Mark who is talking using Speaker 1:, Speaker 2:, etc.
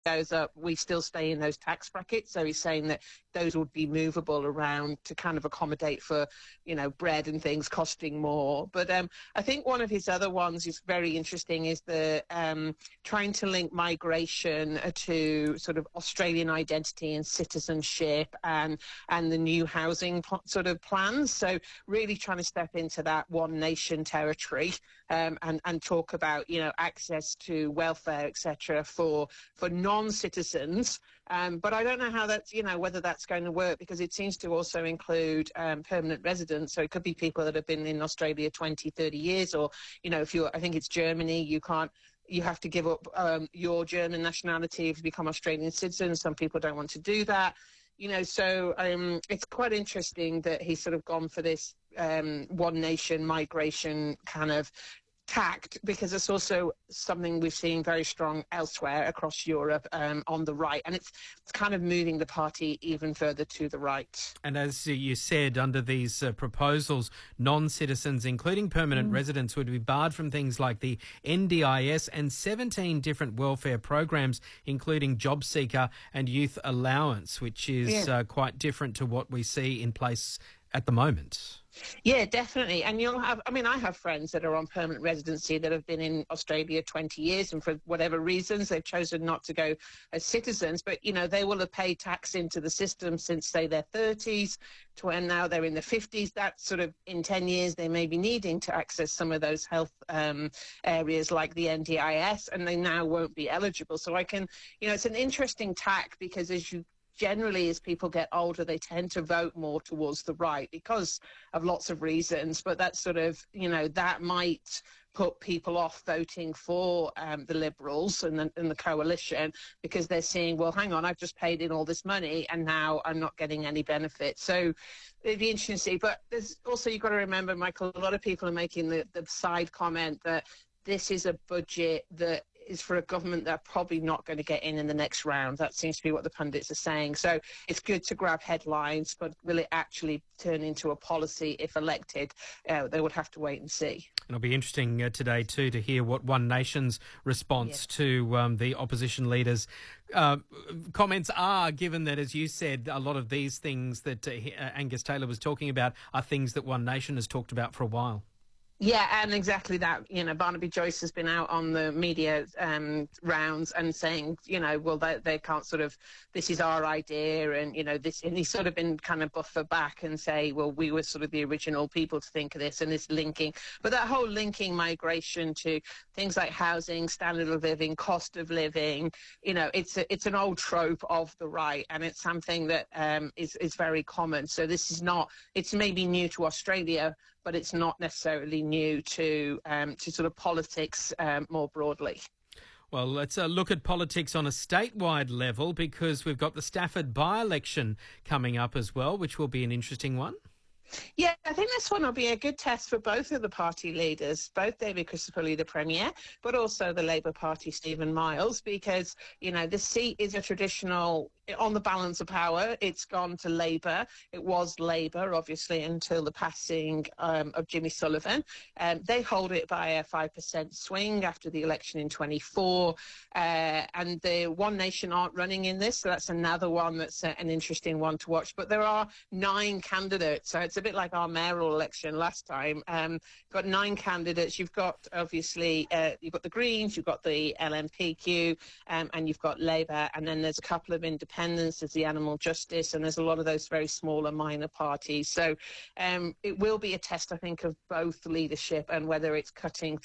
Speaker 1: goes up, we still stay in those tax brackets. So he's saying that those would be movable around to kind of accommodate for, bread and things costing more. But I think one of his other ones is very interesting is the trying to link migration to sort of Australian identity and citizenship and the new housing sort of plans. So really trying to step into that one nation territory and talk about, access to welfare, etc., for non-citizens. But I don't know how that's, whether that's going to work, because it seems to also include permanent residents. So it could be people that have been in Australia 20, 30 years, or, I think it's Germany, you have to give up your German nationality if you become Australian citizen. Some people don't want to do that. So it's quite interesting that he's sort of gone for this one nation migration kind of tact, because it's also something we've seen very strong elsewhere across Europe on the right, and it's kind of moving the party even further to the right.
Speaker 2: And as you said, under these proposals, non-citizens, including permanent residents, would be barred from things like the NDIS and 17 different welfare programs, including Job Seeker and Youth Allowance, which is quite different to what we see in place at the moment.
Speaker 1: Yeah, definitely. And I have friends that are on permanent residency that have been in Australia 20 years, and for whatever reasons, they've chosen not to go as citizens. But, they will have paid tax into the system since, say, their 30s to when now they're in their 50s. That sort of in 10 years, they may be needing to access some of those health areas like the NDIS, and they now won't be eligible. So it's an interesting tack, because generally, as people get older, they tend to vote more towards the right because of lots of reasons. But that's sort of, that might put people off voting for the Liberals and the coalition, because they're seeing, well, hang on, I've just paid in all this money and now I'm not getting any benefit. So it'd be interesting to see. But there's also, you've got to remember, Michael, a lot of people are making the side comment that this is a budget that is for a government that are probably not going to get in the next round. That seems to be what the pundits are saying. So it's good to grab headlines, but will it actually turn into a policy if elected? They would have to wait and see.
Speaker 2: It'll be interesting today too to hear what One Nation's response to the opposition leaders' comments are, given that, as you said, a lot of these things that Angus Taylor was talking about are things that One Nation has talked about for a while.
Speaker 1: Yeah, and exactly that. Barnaby Joyce has been out on the media rounds and saying, well, they can't sort of, this is our idea, and, this, and he's sort of been kind of buffer back and say, well, we were sort of the original people to think of this, and this linking. But that whole linking migration to things like housing, standard of living, cost of living, it's an old trope of the right, and it's something that is very common. So this is not, it's maybe new to Australia, but it's not necessarily new to sort of politics more broadly.
Speaker 2: Well, let's look at politics on a statewide level, because we've got the Stafford by-election coming up as well, which will be an interesting one.
Speaker 1: Yeah, I think this one will be a good test for both of the party leaders, both David Crisafulli, the Premier, but also the Labour Party, Stephen Miles, because, the seat is a traditional, on the balance of power, it's gone to Labour. It was Labour, obviously, until the passing of Jimmy Sullivan. They hold it by a 5% swing after the election in 24, and the One Nation aren't running in this, so that's another one that's an interesting one to watch. But there are 9 candidates, so it's a bit like our mayoral election last time. Got 9 candidates. You've got, obviously, you've got the Greens, you've got the LMPQ, and you've got Labour, and then there's a couple of independents. There's the Animal Justice, and there's a lot of those very smaller minor parties. So it will be a test, I think, of both leadership and whether it's cutting